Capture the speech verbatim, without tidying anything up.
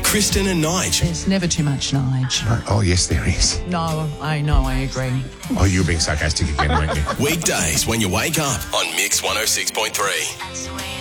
Kristen and Nige. There's never too much, Nige. No, oh, yes, there is. No, I know, I agree. Oh, you're being sarcastic again, weren't you? Weekdays when you wake up on Mix one oh six point three. That's the way